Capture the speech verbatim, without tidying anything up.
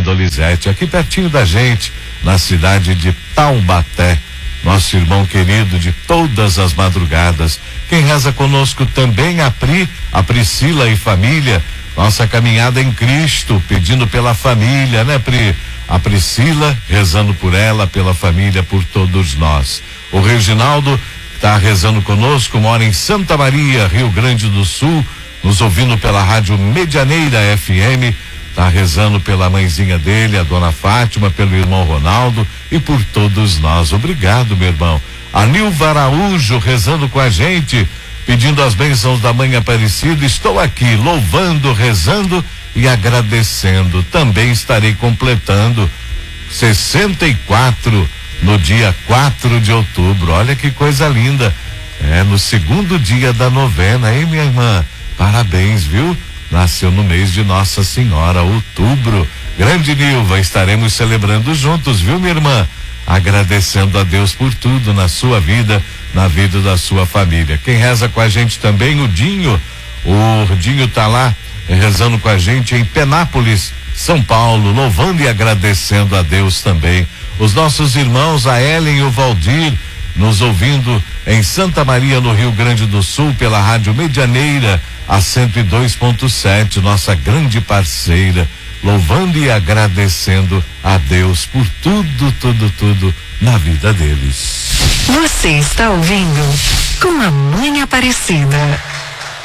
Donizete, aqui pertinho da gente, na cidade de Taubaté. Nosso irmão querido de todas as madrugadas. Quem reza conosco também, a Pri, a Priscila e família. Nossa caminhada em Cristo, pedindo pela família, né, Pri? A Priscila, rezando por ela, pela família, por todos nós. O Reginaldo está rezando conosco, mora em Santa Maria, Rio Grande do Sul, nos ouvindo pela rádio Medianeira F M. Está rezando pela mãezinha dele, a dona Fátima, pelo irmão Ronaldo e por todos nós. Obrigado, meu irmão. A Nilva Araújo rezando com a gente, pedindo as bênçãos da Mãe Aparecida. Estou aqui louvando, rezando e agradecendo. Também estarei completando sessenta e quatro no dia quatro de outubro. Olha que coisa linda. É no segundo dia da novena, hein, minha irmã? Parabéns, viu? Nasceu no mês de Nossa Senhora, outubro. Grande Nilva, estaremos celebrando juntos, viu, minha irmã? Agradecendo a Deus por tudo na sua vida, na vida da sua família. Quem reza com a gente também, o Dinho. O Dinho tá lá rezando com a gente em Penápolis, São Paulo, louvando e agradecendo a Deus também. Os nossos irmãos, a Ellen e o Valdir, nos ouvindo em Santa Maria, no Rio Grande do Sul, pela rádio Medianeira, a cento e dois ponto sete, nossa grande parceira, louvando e agradecendo a Deus por tudo, tudo, tudo na vida deles. Você está ouvindo com a Mãe Aparecida.